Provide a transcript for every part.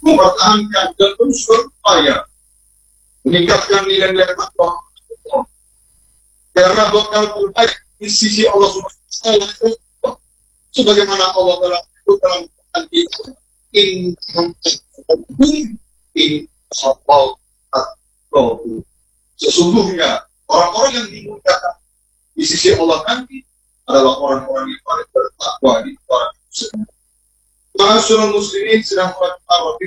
mempertahankan dan terus berupaya meningkatkan nilai-nilai takwa karena bakal terbaik di sisi Allah Subhanahu wa Ta'ala, sebagaimana Allah telah menyebut dalam Quran itu, sesungguhnya orang-orang yang dimudahkan di sisi Allah nanti adalah orang-orang yang paling bertakwa di para muslim. Ma'asyiral muslimin sedang bertakwa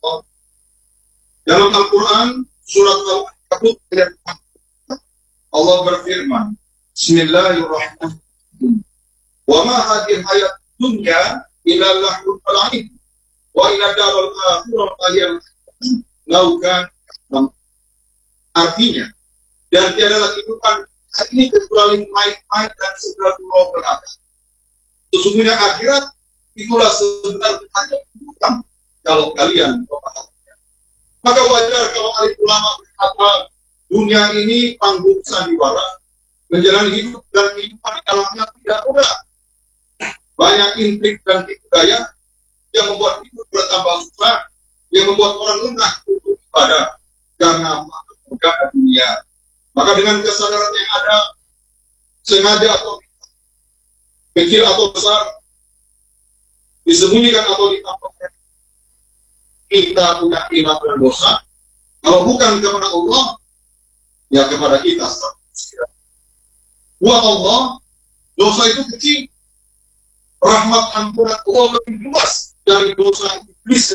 dalam Al-Quran surat Al-Ankabut ayat 4. Allah berfirman, Bismillahirrahmanirrahim. Wa ma hadhihi hayat dunya illa lahul alain wa ila darul akhirah yang laukan. Artinya, dan tiadalah kehidupan ini kecuali main-main dan segala pulau belaka. Sesungguhnya akhirat itulah sebenarnya hanya kehidupan kalau kalian memahaminya. Maka wajar kalau alim ulama berkata dunia ini panggung sandiwara, menjalani hidup dan kehidupan di dalamnya tidak mudah. Banyak intrik dan tipu daya yang membuat hidup bertambah susah, yang membuat orang lengah untuk ibadah karena megah dunia. Maka dengan kesadaran yang ada, sengaja atau kecil atau besar, disembunyikan atau ditampakkan, kita punya iman dan dosa. Kalau bukan kepada Allah, ya kepada kita. Buat Allah, dosa itu kecil. Rahmat ampunan Allah lebih luas dari dosa iblis.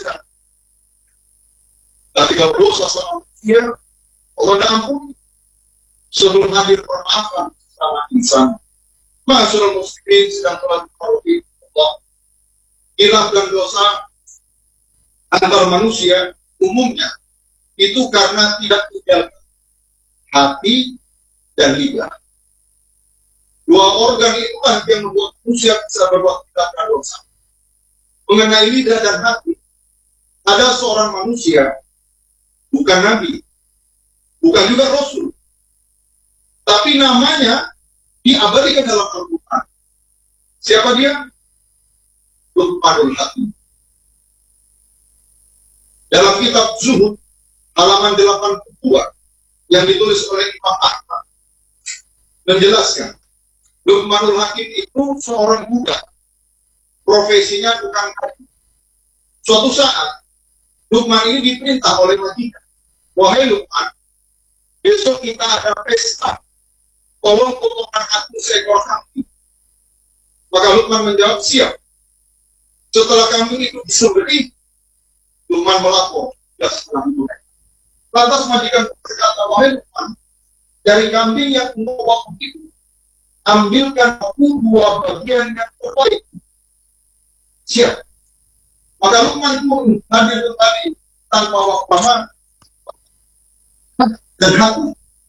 Tapi kalau dosa sama manusia, Allah tidak ampuni. Sebelum hadir permaafan sama insan. Ma'asyiral muslimin sedang telah diparuhi Allah. Khilaf dan dosa antar manusia umumnya itu karena tidak dijaga hati dan lidah. Dua organ itulah yang membuat manusia bisa berbuat tidak dosa. Mengenai lidah dan hati, ada seorang manusia, bukan nabi, bukan juga rasul, tapi namanya diabadikan dalam Al-Quran. Siapa dia? Luqmanul Hakim. Dalam kitab Zuhud, halaman 82, yang ditulis oleh Imam Ahmad, menjelaskan, Luqmanul Hakim itu seorang budak, profesinya tukang kayu. Suatu saat, Luqman ini diperintah oleh majikan, wahai Luqman, besok kita ada pesta, tolong potongkan aku seekor kambing. Maka Luqman menjawab, siap. Setelah kambing itu disembelih, Luqman melapor, ya setelah itu. Lantas majikan berkata, wahai Luqman, dari kambing yang membawa itu, ambilkan aku dua bagian yang terbaik. Siap. Maka Luqman pun hadir kembali tanpa waktu lama dan hati.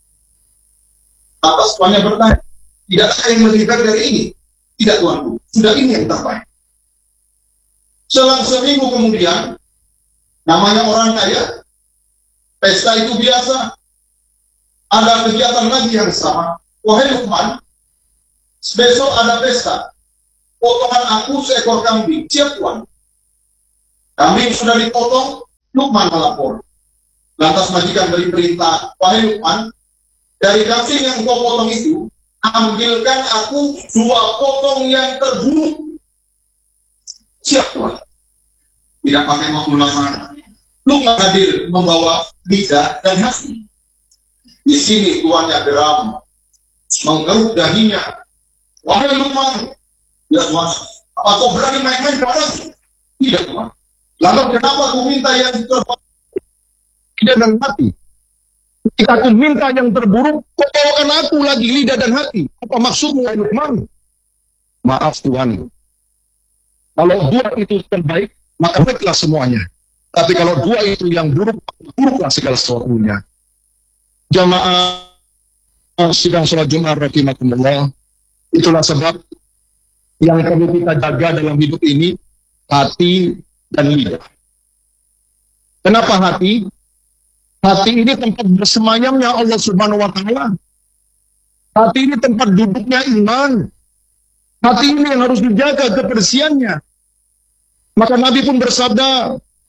Atas semuanya bertanya, tidak ada yang lebih baik dari ini? Tidak, Tuanku, sudah ini yang terbaik. Selang seminggu kemudian, namanya orang kaya, pesta itu biasa, ada kegiatan lagi yang sama. Wahai Luqman, besok ada pesta, potongan aku seekor kambing. Siap, Tuan. Kambing sudah dipotong, Luqman melapor. Lantas majikan beri perintah, wahai Luqman, dari kambing yang kau potong itu, ambilkan aku dua potong yang terburuk. Siap, Tuan. Tidak pakai waktu lama. Luqman hadir membawa lidah dan hati. Di sini tuannya geram, menggeruk dahinya. Wahai Luqman, ya Tuan, apa kau berani main-main padaku? Tidak, Tuan. Lalu kenapa aku minta yang terbaik? Lidah dan hati. Ketika aku minta yang terburuk, kau bawakan aku lagi lidah dan hati. Apa maksudmu, wahai Luqman? Maaf, Tuan. Kalau dua itu terbaik, maka baiklah semuanya. Tapi kalau dua itu yang buruk, buruklah segala sesuatunya. Jamaah sidang sholat Jumat rahimakumullah, itulah sebab yang perlu kita jaga dalam hidup ini, hati dan lidah. Kenapa hati? Hati ini tempat bersemayamnya Allah Subhanahu wa Ta'ala. Hati ini tempat duduknya iman. Hati ini yang harus dijaga kebersihannya. Maka Nabi pun bersabda,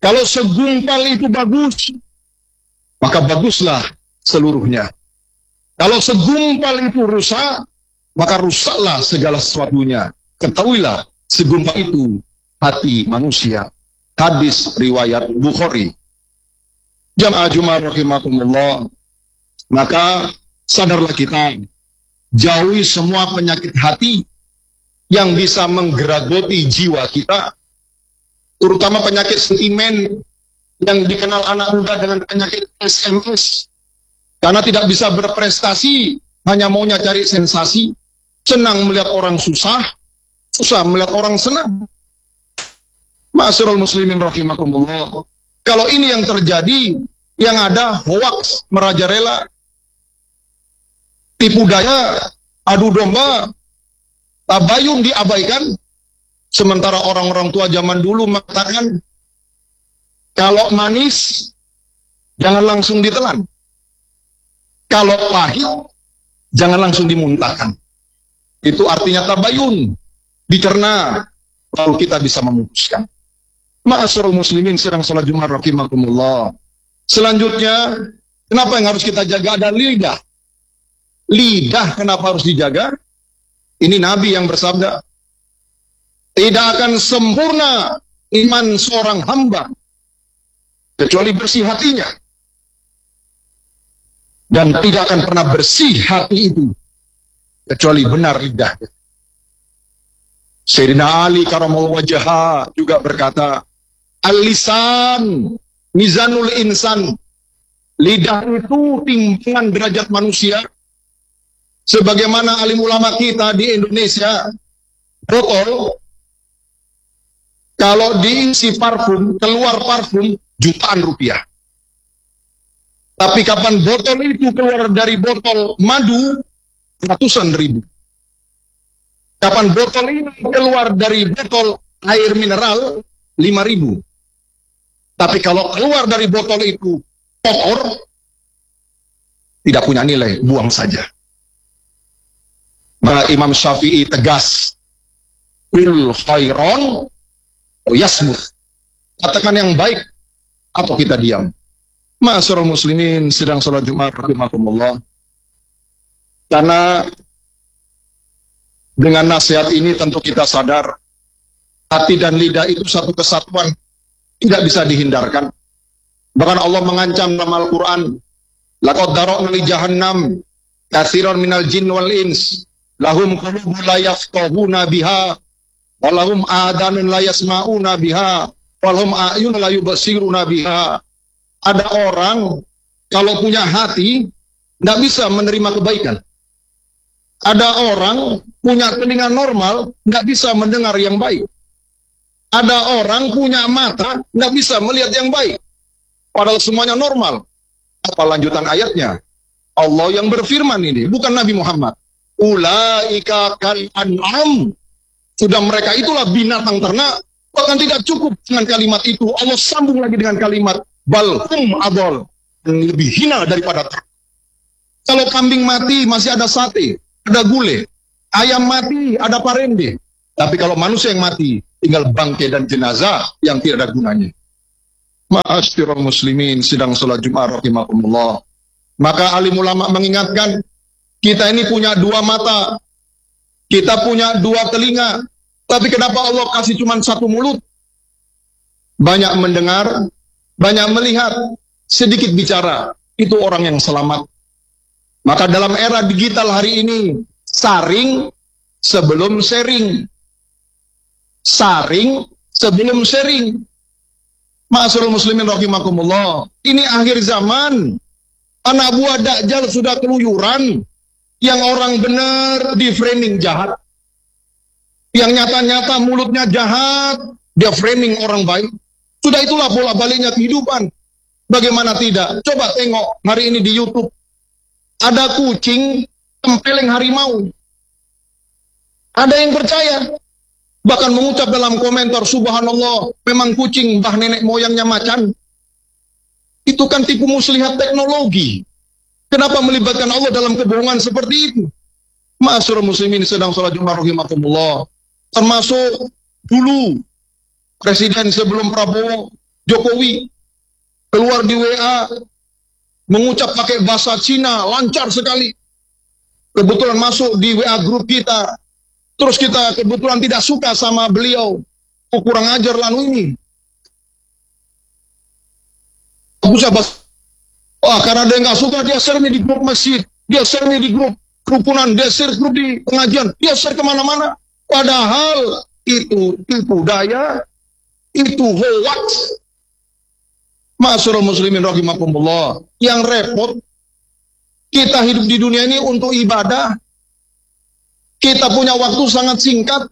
Kalau segumpal itu bagus, maka baguslah seluruhnya. Kalau segumpal itu rusak, maka rusaklah segala sesuatunya. Ketahuilah, segumpal itu hati manusia. Hadis riwayat Bukhari. Jamaah Jumat rahimakumullah. Maka sadarlah kita, jauhi semua penyakit hati yang bisa menggeragoti jiwa kita, terutama penyakit sentimen yang dikenal anak muda dengan penyakit SMS. Karena tidak bisa berprestasi, hanya maunya cari sensasi, senang melihat orang susah, susah melihat orang senang. Ma'asyiral muslimin rahimakumullah. Kalau ini yang terjadi, yang ada hoaks merajalela, tipu daya, adu domba, tabayun diabaikan. Sementara orang-orang tua zaman dulu mengatakan, kalau manis, jangan langsung ditelan. Kalau pahit, jangan langsung dimuntahkan. Itu artinya tabayun, dicerna, lalu kita bisa memutuskan. Ma'asyiral muslimin sedang salat Jumat rahimakumullah. Selanjutnya, kenapa yang harus kita jaga? Ada lidah. Lidah kenapa harus dijaga? Ini Nabi yang bersabda, tidak akan sempurna iman seorang hamba kecuali bersih hatinya. Dan tidak akan pernah bersih hati itu kecuali benar lidah. Sayyidina Ali karamallahu wajhah juga berkata, al-lisan mizanul insan. Lidah itu timbangan derajat manusia. Sebagaimana alim ulama kita di Indonesia, botol kalau diisi parfum, keluar parfum jutaan rupiah. Tapi kapan botol itu keluar dari botol madu, ratusan ribu. Kapan botol ini keluar dari botol air mineral, 5.000. Tapi kalau keluar dari botol itu kotor, tidak punya nilai, buang saja. Maka Imam Syafi'i tegas, Qul khairon yasmut. Katakan yang baik atau kita diam. Ma'asyiral muslimin sedang salat Jumat rahimakumullah. Karena dengan nasihat ini tentu kita sadar hati dan lidah itu satu kesatuan, tidak bisa dihindarkan. Bahkan Allah mengancam dalam Al-Quran, laqad dara'na li jahannam katsiran minal jin wal ins lahum qulubun la yafqahuna biha wa lahum adanun la yasma'una biha wa lahum a'yunun la yubsiruna biha. Ada orang kalau punya hati tidak bisa menerima kebaikan. Ada orang punya telinga normal tidak bisa mendengar yang baik. Ada orang punya mata tidak bisa melihat yang baik. Padahal semuanya normal. Apa lanjutan ayatnya? Allah yang berfirman ini, bukan Nabi Muhammad. Ulaika kal an'am. Sudah mereka itulah binatang ternak. Bahkan tidak cukup dengan kalimat itu. Allah sambung lagi dengan kalimat balhum adol. Yang lebih hina daripada ternak. Kalau kambing mati masih ada sate, ada gulai. Ayam mati ada parende. Tapi kalau manusia yang mati, tinggal bangkai dan jenazah yang tidak ada gunanya. Ma'asyiral muslimin sedang salat Jumat rahimakumullah. Maka alim ulama mengingatkan, kita ini punya dua mata, kita punya dua telinga, tapi kenapa Allah kasih cuma satu mulut? Banyak mendengar, banyak melihat, sedikit bicara, itu orang yang selamat. Maka dalam era digital hari ini, saring sebelum sharing. Saring sebelum sharing. Ma'asyiral muslimin rahimakumullah. Ini akhir zaman. Anak buah Dajjal sudah keluyuran. Yang orang benar di framing jahat. Yang nyata-nyata mulutnya jahat, dia framing orang baik. Sudah itulah bola baliknya kehidupan. Bagaimana tidak? Coba tengok hari ini di YouTube. Ada kucing tempeleng harimau. Ada yang percaya. Bahkan mengucap dalam komentar, subhanallah, memang kucing mbah nenek moyangnya macan. Itu kan tipu muslihat teknologi. Kenapa melibatkan Allah dalam kebohongan seperti itu? Ma'asyiral muslimin sedang salat Jumat rahimakumullah. Termasuk dulu Presiden sebelum Prabowo Jokowi keluar di WA, mengucap pakai bahasa Cina, lancar sekali. Kebetulan masuk di WA grup kita. Terus kita kebetulan tidak suka sama beliau. Kurang ajar lanu ini. Karena dia nggak suka, dia share di grup masjid, dia share di grup kerukunan, dia share grup di pengajian, dia share kemana-mana. Padahal itu tipu daya, itu hoax. Ma'asyiral muslimin rahimakumullah. Yang repot, kita hidup di dunia ini untuk ibadah. Kita punya waktu sangat singkat.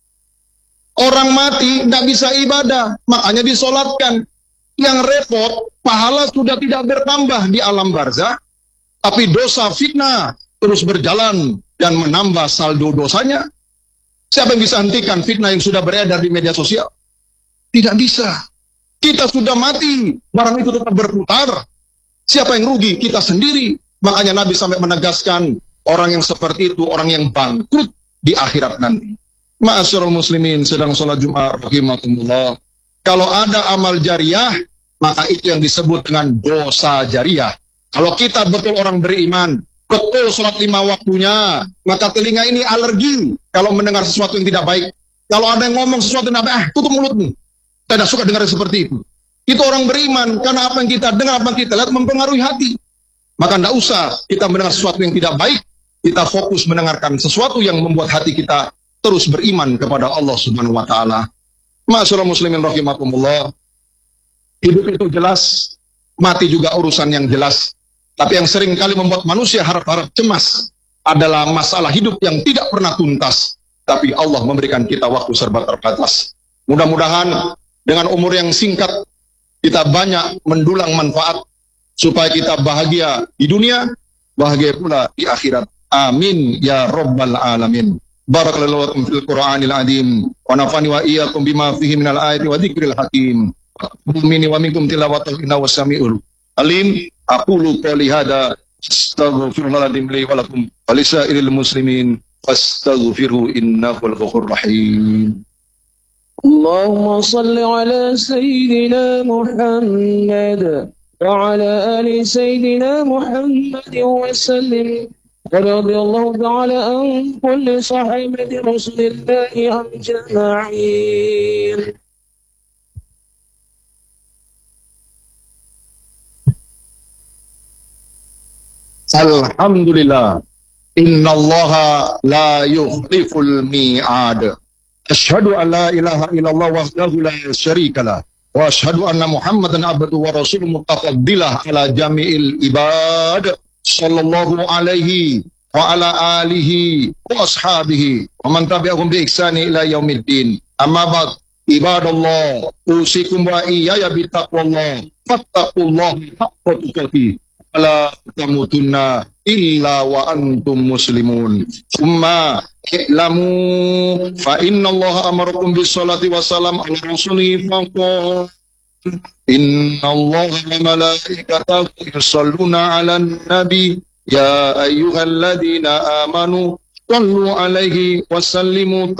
Orang mati tidak bisa ibadah, makanya disolatkan. Yang repot, pahala sudah tidak bertambah di alam barzah, tapi dosa fitnah terus berjalan dan menambah saldo dosanya. Siapa yang bisa hentikan fitnah yang sudah beredar di media sosial? Tidak bisa. Kita sudah mati, barang itu tetap berputar. Siapa yang rugi? Kita sendiri. Makanya Nabi sampai menegaskan, orang yang seperti itu, orang yang bangkrut di akhirat nanti. Ma'asyiral muslimin, sedang sholat Jumat, rahimakumullah. Kalau ada amal jariah, maka itu yang disebut dengan dosa jariah. Kalau kita betul orang beriman, betul sholat 5 waktunya, maka telinga ini alergi kalau mendengar sesuatu yang tidak baik. Kalau ada yang ngomong sesuatu yang tidak baik, tutup mulutmu. Saya tidak suka dengar seperti itu. Itu orang beriman, karena apa yang kita dengar, apa yang kita lihat mempengaruhi hati. Maka tidak usah kita mendengar sesuatu yang tidak baik, kita fokus mendengarkan sesuatu yang membuat hati kita terus beriman kepada Allah Subhanahu wa Ta'ala. Ma'asyiral muslimin rahimakumullah. Hidup itu jelas, mati juga urusan yang jelas. Tapi yang sering kali membuat manusia harap-harap cemas adalah masalah hidup yang tidak pernah tuntas. Tapi Allah memberikan kita waktu serba terbatas. Mudah-mudahan dengan umur yang singkat, kita banyak mendulang manfaat supaya kita bahagia di dunia, bahagia pula di akhirat. Amin ya rabbal alamin. Barakallahu lakum fil Qur'anil azim wa nafani wa iyyakum bima fihi minal ayati wa dzikril hakim. Minni wa minkum tilawatan innahu samiul alim. Aqulu qouli hadza astaghfirullahaladzim li wa lakum wa lisairil muslimin fastaghfiruhu innahu al-ghafurur rahim. اللهم صل على سيدنا محمد وعلى آل سيدنا محمد وسلم ورضي الله تعالى عن كل صحابة رسول الله أجمعين. Alhamdulillah. Innallaha la yukhliful mi'ad. Asyhadu an la ilaha illallah wahdahu la syarikalah wa asyhadu anna Muhammadan abduhu wa rasuluhu mutafaddilah ala jami'il ibad sallallahu alaihi wa ala alihi wa ashabihi wa man tabi'ahum bi ihsani ila yaumiddin. Amma ba'd, ibadallah, usikum wa iyaya bi taqwallah fattaqullaha haqqa tuqatih la tamutunna illa wa antum muslimun. Summa i'lamu fa innallaha amarakum bis salati wassalam ala rasulihi faqala innallaha wa malaikatahu yusalluna 'alan nabi ya ayyuhalladzina amanu sallu 'alaihi wa sallimu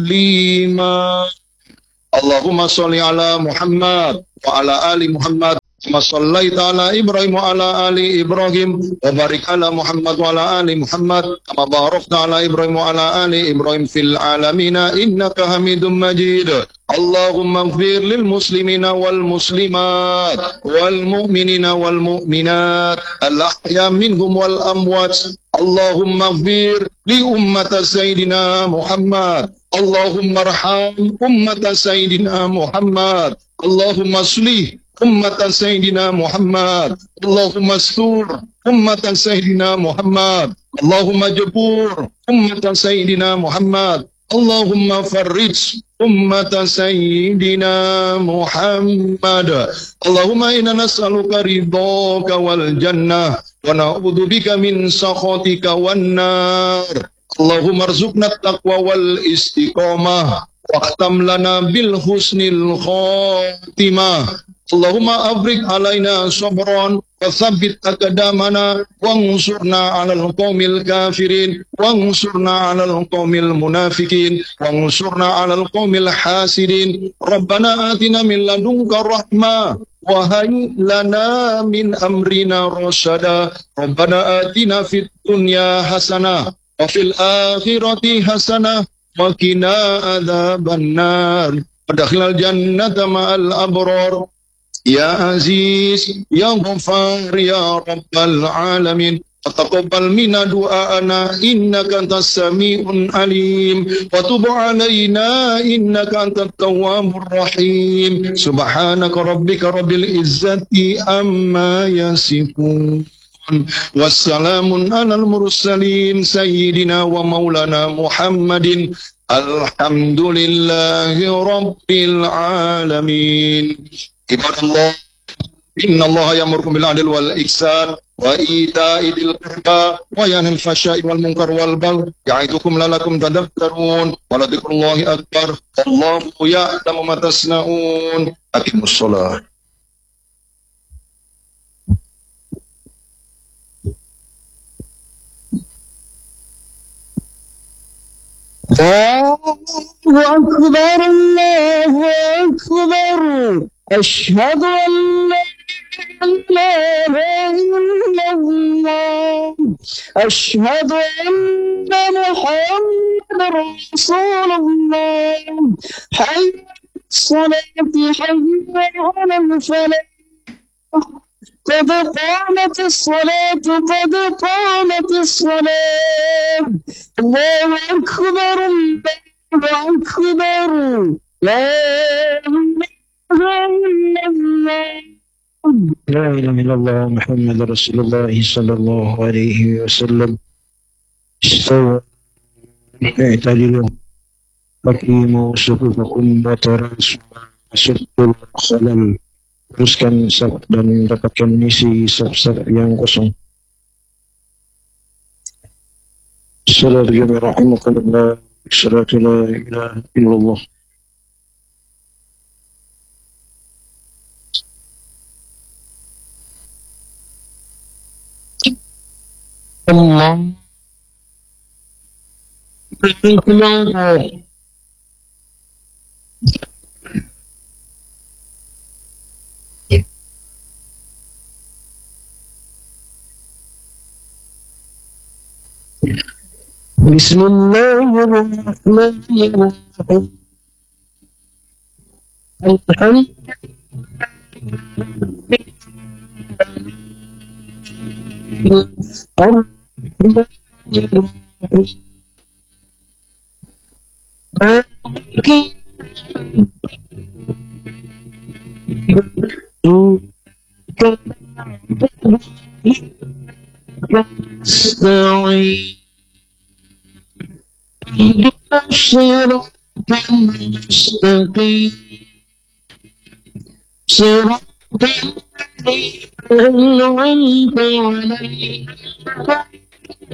taslima. Allahumma shalli ala Muhammad wa ala ali Muhammad kama shallaita ala Ibrahim wa ala ali Ibrahim wa barik ala Muhammad wa ala ali Muhammad kama barakta ala Ibrahim wa ala ali Ibrahim fil alamin innaka Hamidum Majid. Allahumma ighfir lil muslimina wal muslimat wal mu'minina wal mu'minat al ahya minhum wal amwat. Allahumma ighfir li ummati sayyidina Muhammad. Allahumma arham ummata sayyidina Muhammad. Allahumma aslih ummata sayyidina Muhammad. Allahumma astur ummata sayyidina Muhammad. Allahumma jabur ummata sayyidina Muhammad. Allahumma farrij ummata sayyidina Muhammad. Allahumma inna nas'aluka ridhaka wal jannah wa na'udzubika min sakhatika wan nar. Allahumma arzuqna taqwa wal istiqamah waqtam lana bil husnil khatimah. Allahumma afrik alaina sabran wa thabbit aqdamana wansurna 'alal qaumil kafirin wansurna 'alal qaumil munafikin wansurna 'alal qaumil hasidin. Rabbana atina min ladunka rahmah wa hayyi lana min amrina rasyada. Rabbana atina fid dunya hasanah wa fil akhirati hasanah wa qina adzabannar. Adkhilnal jannata ma'al abrar. Ya Aziz, Ya Ghaffar, Ya Rabbal Alamin. Taqabbal minna du'aana innaka antas sami'un alim wa tub 'alaina innaka antat tawwabur rahim. Subhanaka rabbika rabbil izzati amma yasifun. Wassalamun alal mursalin sayyidina wa maulana Muhammadin. Alhamdulillahi rabbil alamin. Ibadallah, innallaha ya'murukum bil 'adli wal ihsan wa ita'i dzil qurba wa yanhal fahsya'i wal munkar wal baghi ya'idukum la'allakum tadhakkarun wa la dzikrullahi akbar wallahu ya'lamu ma tasna'un. Aqimus shalah. الله أكبر الله أكبر أشهد أن لا إله إلا الله أشهد أن محمدا رسول الله حي على الصلاة حي على الفلاح قد قامت الصلاة قد قامت الصلاة الله أكبر الله أكبر لا إله إلا الله محمد رسول الله صلى الله عليه وسلم. استووا اعتدلوا أقيموا صفوفكم وتراصوا وسدوا الخلل. Teruskan saf dan dapatkan isi saf-saf yang kosong. Assalamualaikum warahmatullahi wabarakatuh. La ilaha illallah. Allah Bismillahirrahmanirrahim. صراط المستقيم صراط الذين أنعمت عليهم